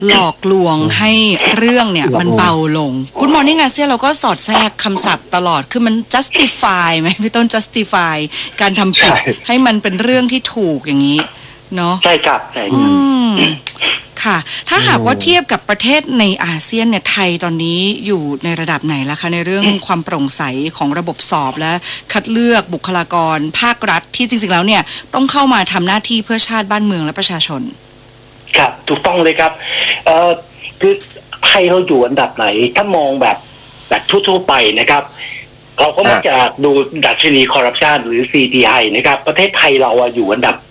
หลอกลวงให้เรื่องเนี่ยมันเบาลง Good Morning อาเซียนเราก็สอดแทรกคำศัพท์ตลอดคือมัน justify ไหมพี่ต้น justify การทำผิดให้มันเป็นเรื่องที่ถูกอย่างนี้เนาะใช่ครับใช่ค่ะถ้าหากว่าเทียบกับประเทศในอาเซียนเนี่ยไทยตอนนี้อยู่ในระดับไหนล่ะคะในเรื่องความโปร่งใสของระบบสอบและคัดเลือกบุคลากรภาครัฐที่จริงๆแล้วเนี่ยต้องเข้ามาทำหน้าที่เพื่อชาติบ้านเมืองและประชาชนครับถูกต้องเลยครับคือไทยเราอยู่อันดับไหนถ้ามองแบบทั่วๆไปนะครับเราก็มักจะดูดัชนีคอร์รัปชันหรือ CTI นะครับประเทศไทยเราอยู่อันดับ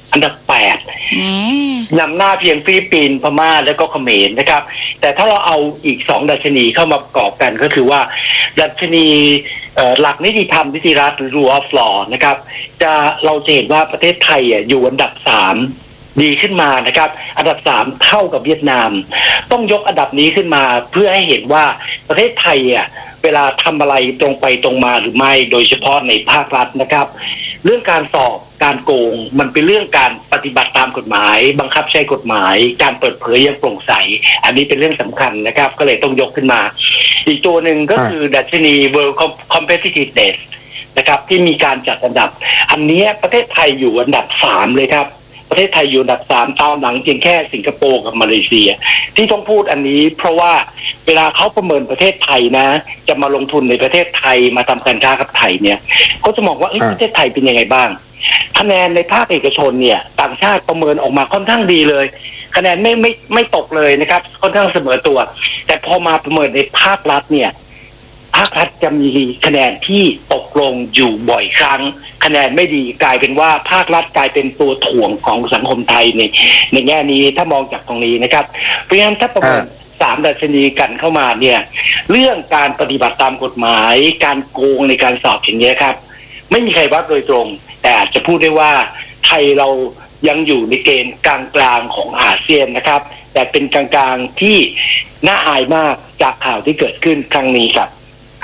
8นำหน้าเพียงฟิลิปปินส์พม่าแล้วก็เขมรนะครับแต่ถ้าเราเอาอีก2ดัชนีเข้ามาประกอบกันก็คือว่าดัชนีหลักนิติธรรมนิติรัฐหรือ Rule of Law นะครับเราจะเห็นว่าประเทศไทยอยู่อันดับ3ดีขึ้นมานะครับอันดับ3เท่ากับเวียดนามต้องยกอันดับนี้ขึ้นมาเพื่อให้เห็นว่าประเทศไทยเวลาทำอะไรตรงไปตรงมาหรือไม่โดยเฉพาะในภาครัฐนะครับเรื่องการสอบการโกงมันเป็นเรื่องการปฏิบัติตามกฎหมายบังคับใช้กฎหมายการเปิดเผยอย่างโปร่งใสอันนี้เป็นเรื่องสำคัญนะครับก็เลยต้องยกขึ้นมาอีกตัวหนึ่งก็คือดัชนี World Competitiveness นะครับที่มีการจัดอันดับอันนี้ประเทศไทยอยู่อันดับ3เลยครับประเทศไทยอยู่อันดับ3ตามหลังเพียงแค่สิงคโปร์กับมาเลเซียที่ต้องพูดอันนี้เพราะว่าเวลาเขาประเมินประเทศไทยนะจะมาลงทุนในประเทศไทยมาทำการค้ากับไทยเนี่ยเขาจะมองว่าประเทศไทยเป็นยังไงบ้างคะแนนในภาคเอกชนเนี่ยต่างชาติประเมินออกมาค่อนข้างดีเลยคะแนนไม่ตกเลยนะครับค่อนข้างเสมอตัวแต่พอมาประเมินในภาครัฐเนี่ยภาครัฐจะมีคะแนนที่ตกลงอยู่บ่อยครั้งคะแนนไม่ดีกลายเป็นว่าภาครัฐกลายเป็นตัวถ่วงของสังคมไทยในแง่นี้ถ้ามองจากตรงนี้นะครับเพราะฉะนั้นถ้าประเมิน3ดัชนีกันเข้ามาเนี่ยเรื่องการปฏิบัติตามกฎหมายการโกงในการสอบอย่างนี้ครับไม่มีใครวัดโดยตรงแต่อาจจะพูดได้ว่าไทยเรายังอยู่ในเกณฑ์กลางๆของอาเซียนนะครับแต่เป็นกลางๆที่น่าอายมากจากข่าวที่เกิดขึ้นครั้งนี้ครับ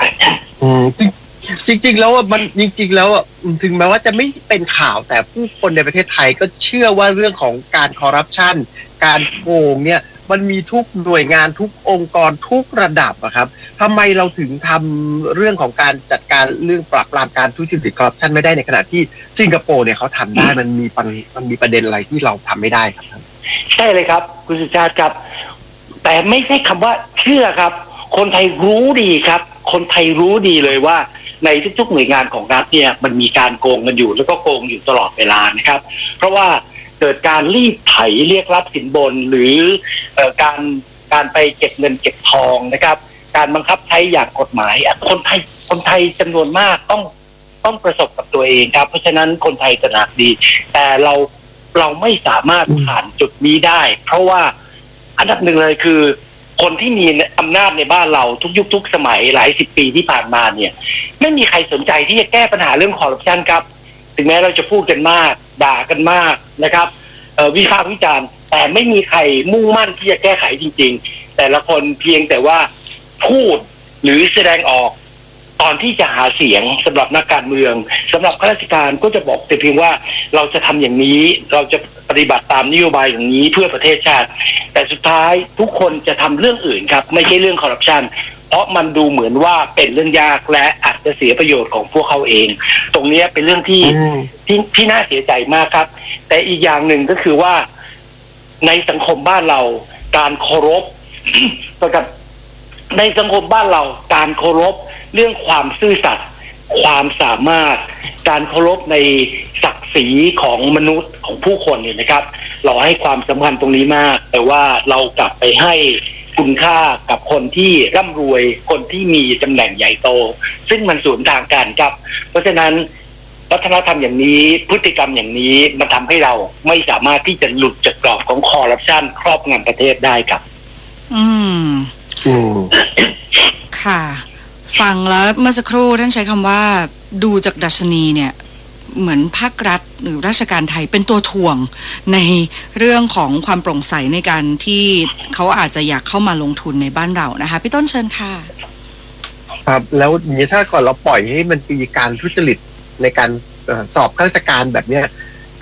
จริงๆแล้วมันจริงๆแล้วถึงแม้ว่าจะไม่เป็นข่าวแต่ผู้คนในประเทศไทยก็เชื่อว่าเรื่องของการคอร์รัปชันการโกงเนี่ยมันมีทุกหน่วยงานทุกองค์กรทุกระดับอะครับทำไมเราถึงทำเรื่องของการจัดการเรื่องปราบปรามการทุจริตคอร์รัปชันไม่ได้ในขณะที่สิงคโปร์เนี่ยเขาทำได้มันมีประเด็นอะไรที่เราทำไม่ได้ครับใช่เลยครับคุณสุชาติครับแต่ไม่ใช่คำว่าเชื่อครับคนไทยรู้ดีครับคนไทยรู้ดีเลยว่าในทุกๆหน่วยงานของรัฐเนี่ยมันมีการโกงกันอยู่แล้วก็โกงอยู่ตลอดเวลานะครับเพราะว่าเกิดการรีดไถเรียกรับสินบนหรือการไปเก็บเงินเก็บทองนะครับการบังคับใช้อย่างกฎหมายคนไทยจำนวนมากต้องประสบกับตัวเองครับเพราะฉะนั้นคนไทยตระหนักดีแต่เราไม่สามารถผ่านจุดนี้ได้เพราะว่าอันดับหนึ่งเลยคือคนที่มีอำนาจในบ้านเราทุกยุคทุกสมัยหลายสิบปีที่ผ่านมาเนี่ยไม่มีใครสนใจที่จะแก้ปัญหาเรื่องคอร์รัปชันครับถึงแม้เราจะพูดกันมากด่ากันมากนะครับวิพากษ์วิจารณ์แต่ไม่มีใครมุ่งมั่นที่จะแก้ไขจริงๆแต่ละคนเพียงแต่ว่าพูดหรือแสดงออกตอนที่จะหาเสียงสำหรับนักการเมืองสำหรับข้าราชการก็จะบอกแต่เพียงว่าเราจะทำอย่างนี้เราจะปฏิบัติตามนโยบายอย่างนี้เพื่อประเทศชาติแต่สุดท้ายทุกคนจะทำเรื่องอื่นครับไม่ใช่เรื่องคอร์รัปชันเพราะมันดูเหมือนว่าเป็นเรื่องยากและอาจจะเสียประโยชน์ของพวกเขาเองตรงนี้เป็นเรื่องที่น่าเสียใจมากครับแต่อีกอย่างหนึ่งก็คือว่าในสังคมบ้านเราการเคารพกับในสังคมบ้านเราการเคารพเรื่องความซื่อสัตย์ความสามารถการเคารพในศักดิ์ศรีของมนุษย์ของผู้คนเนี่ยนะครับเราให้ความสำคัญตรงนี้มากแต่ว่าเรากลับไปให้คุณค่ากับคนที่ร่ำรวยคนที่มีตำแหน่งใหญ่โตซึ่งมันสวนทางกันครับเพราะฉะนั้นวัฒนธรรมอย่างนี้พฤติกรรมอย่างนี้มันทำให้เราไม่สามารถที่จะหลุดจากกรอบของคอร์รัปชันครอบงำประเทศได้ครับค่ะฟังแล้วเมื่อสักครู่ท่านใช้คำว่าดูจากดัชนีเนี่ยเหมือนภาครัฐหรือราชการไทยเป็นตัวถ่วงในเรื่องของความโปร่งใสในการที่เขาอาจจะอยากเข้ามาลงทุนในบ้านเรานะคะพี่ต้นเชิญค่ะครับแล้วอย่างนี้ถ้าก่อนเราปล่อยให้มันมีการทุจริตในการสอบข้าราชการแบบเนี้ย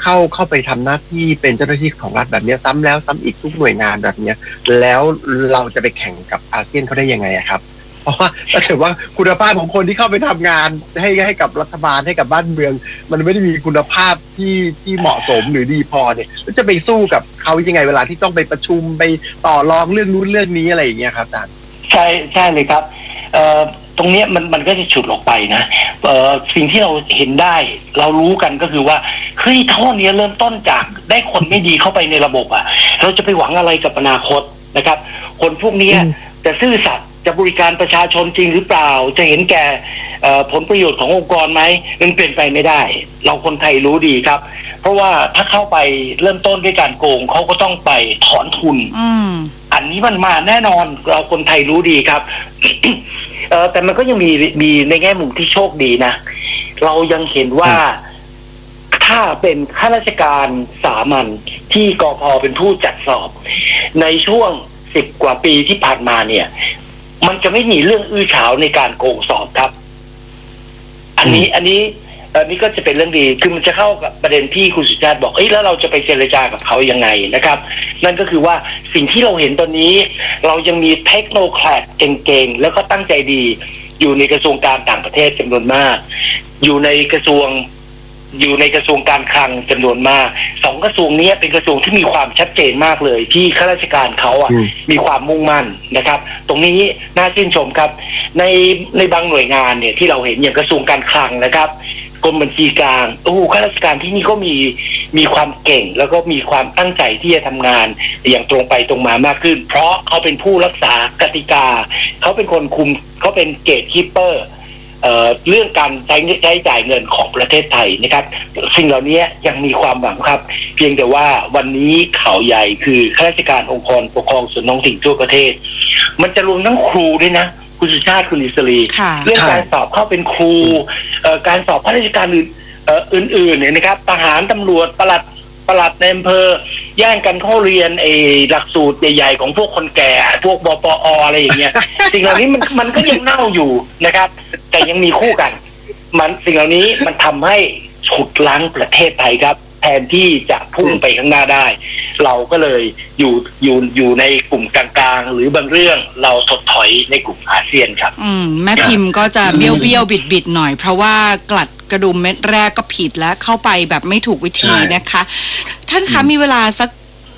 เข้าไปทำหน้าที่เป็นเจ้าหน้าที่ของรัฐแบบนี้ซ้ำแล้วซ้ำอีกทุกหน่วยงานแบบนี้แล้วเราจะไปแข่งกับอาเซียนเขาได้ยังไงครับเพราะว่าถ้าเกิดว่าคุณภาพของคนที่เข้าไปทำงานให้กับรัฐบาลให้กับบ้านเมืองมันไม่ได้มีคุณภาพที่เหมาะสมหรือดีพอเนี่ยจะไปสู้กับเขายังไงเวลาที่ต้องไปประชุมไปต่อรองเรื่องนู้นเรื่องนี้อะไรอย่างเงี้ยครับอาจารย์ใช่เลยครับตรงนี้มันก็จะฉุดออกไปนะสิ่งที่เราเห็นได้เรารู้กันก็คือว่าเฮ้ยท่อนี้เริ่มต้นจากได้คนไม่ดีเข้าไปในระบบเราจะไปหวังอะไรกับอนาคตนะครับคนพวกนี้จะซื่อสัตย์จะบริการประชาชนจริงหรือเปล่าจะเห็นแก่ผลประโยชน์ขององค์กรไหมมันเปลี่ยนไปไม่ได้เราคนไทยรู้ดีครับเพราะว่าถ้าเข้าไปเริ่มต้นด้วยการโกงเขาก็ต้องไปถอนทุนอันนี้มันมาแน่นอนเราคนไทยรู้ดีครับ แต่มันก็ยังมีในแง่มุมที่โชคดีนะเรายังเห็นว่าถ้าเป็นข้าราชการสามัญที่กพ.เป็นผู้จัดสอบในช่วง10 กว่าปีที่ผ่านมาเนี่ยมันจะไม่มีเรื่องอื้อฉาวในการโกงสอบครับอันนี้ก็จะเป็นเรื่องดีคือมันจะเข้ากับประเด็นที่คุณสุชาติบอกแล้วเราจะไปเจรจากับเขายังไงนะครับนั่นก็คือว่าสิ่งที่เราเห็นตอนนี้เรายังมีเทคโนแครดเก่งๆแล้วก็ตั้งใจดีอยู่ในกระทรวงการต่างประเทศจำนวนมากอยู่ในกระทรวงการคลังจำนวนมาก2กระทรวงนี้เป็นกระทรวงที่มีความชัดเจนมากเลยที่ข้าราชการเขามีความมุ่งมั่นนะครับตรงนี้น่าชื่นชมครับในบางหน่วยงานเนี่ยที่เราเห็นอย่างกระทรวงการคลังนะครับกรมบัญชีกลางข้าราชการที่นี่ก็มีความเก่งแล้วก็มีความตั้งใจที่จะทำงานอย่างตรงไปตรงมามากขึ้นเพราะเขาเป็นผู้รักษากติกาเขาเป็นคนคุมเขาเป็นเกตคีปเปอร์เรื่องการใช้จ่ายเงินของประเทศไทยนะครับสิ่งเหล่านี้ยังมีความหวังครับเพียงแต่ว่าวันนี้ข่าวใหญ่คือข้าราชการองค์กรปกครองส่วนท้องถิ่นทั่วประเทศมันจะรวมทั้งครูด้วยนะคุณสุชาติคุณอิสรีเรื่องการสอบเข้าเป็นครูการสอบข้าราชการอื่นๆเนี่ยนะครับทหารตำรวจปลัดในอำเภอแย่งกันเข้าเรียนหลักสูตรใหญ่ๆของพวกคนแก่พวกบปออะไรอย่างเงี้ย สิ่งเหล่านี้มันก็ยังเน่าอยู่นะครับแต่ยังมีคู่กันสิ่งเหล่านี้มันทำให้ฉุดล้างประเทศไทยครับแทนที่จะพุ่งไปข้างหน้าได้เราก็เลยอยู่ในกลุ่มกลางๆหรือบางเรื่องเราถดถอยในกลุ่มอาเซียนครับแม่พิมพ์ก็จะเบี้ยวบิดหน่อยเพราะว่ากลัดกระดุมเม็ดแรกก็ผิดแล้วเข้าไปแบบไม่ถูกวิธีนะคะท่านคะมีเวลาสัก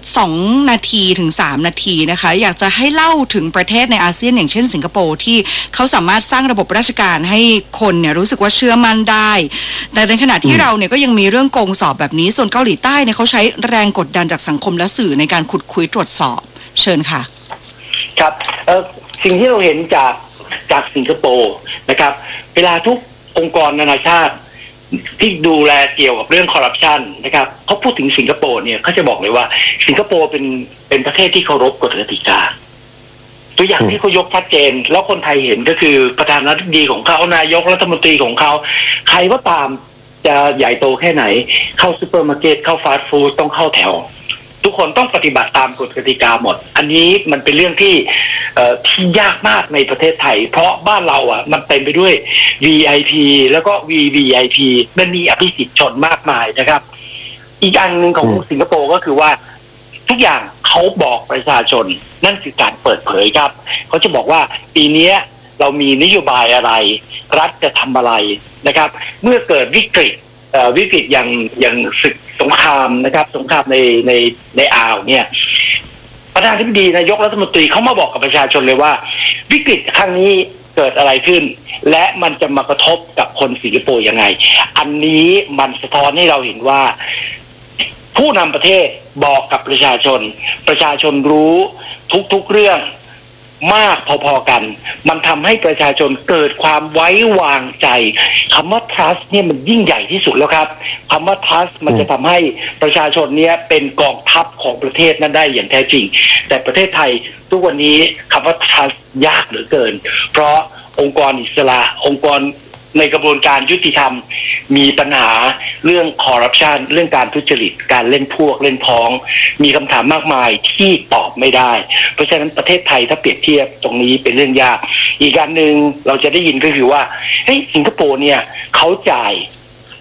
2 นาทีถึง3 นาทีนะคะอยากจะให้เล่าถึงประเทศในอาเซียนอย่างเช่นสิงคโปร์ที่เขาสามารถสร้างระบบราชการให้คนเนี่ยรู้สึกว่าเชื่อมั่นได้แต่ในขณะที่เราเนี่ยก็ยังมีเรื่องโกงสอบแบบนี้ส่วนเกาหลีใต้เนี่ยเขาใช้แรงกดดันจากสังคมและสื่อในการขุดคุยตรวจสอบเชิญค่ะครับสิ่งที่เราเห็นจากสิงคโปร์นะครับเวลาทุกองค์กรนานาชาติที่ดูแลเกี่ยวกับเรื่องคอร์รัปชันนะครับเขาพูดถึงสิงคโปร์เนี่ยเขาจะบอกเลยว่าสิงคโปร์เป็นประเทศที่เคารพกฎกติกาตัวอย่างที่เขายกชัดเจนแล้วคนไทยเห็นก็คือประธานาธิบดีของเขานายกรัฐมนตรีของเขาใครก็ตามจะใหญ่โตแค่ไหนเข้าซูเปอร์มาร์เก็ตเข้าฟาสต์ฟู้ดต้องเข้าแถวทุกคนต้องปฏิบัติตามกฎกติกาหมดอันนี้มันเป็นเรื่องที่ยากมากในประเทศไทยเพราะบ้านเรามันเต็มไปด้วย VIP แล้วก็ VVIP มันมีอภิสิทธิชนมากมายนะครับอีกอันหนึ่งของสิงคโปร์ก็คือว่าทุกอย่างเขาบอกประชาชนนั่นคือการเปิดเผยครับเขาจะบอกว่าปีนี้เรามีนโยบายอะไรรัฐจะทำอะไรนะครับเมื่อเกิดวิกฤตอย่างศึกสงครามนะครับสงครามในอ่าวเนี่ยประธานาธิบดีนายกรัฐมนตรีเขามาบอกกับประชาชนเลยว่าวิกฤตครั้งนี้เกิดอะไรขึ้นและมันจะมากระทบกับคนสิงคโปร์ยังไงอันนี้มันสะท้อนให้เราเห็นว่าผู้นำประเทศบอกกับประชาชนรู้ทุกเรื่องมากพอๆกันมันทำให้ประชาชนเกิดความไว้วางใจคำว่า trust เนี่ยมันยิ่งใหญ่ที่สุดแล้วครับคำว่า trust มันจะทำให้ประชาชนเนี่ยเป็นกองทัพของประเทศนั้นได้อย่างแท้จริงแต่ประเทศไทยทุกวันนี้คำว่า trust ยากเหลือเกินเพราะองค์กรอิสระองค์กรในกระบวนการยุติธรรมมีปัญหาเรื่องคอร์รัปชันเรื่องการทุจริตการเล่นพวกเล่นพ้องมีคำถามมากมายที่ตอบไม่ได้เพราะฉะนั้นประเทศไทยถ้าเปรียบเทียบตรงนี้เป็นเรื่องยากอีกการหนึ่งเราจะได้ยินก็คือว่าเฮ้ยสิงคโปร์เนี่ยเขาจ่าย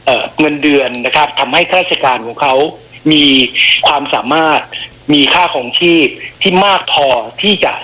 เงินเดือนนะครับทำให้ข้าราชการของเขามีความสามารถมีค่าของชีพที่มากพอที่จะ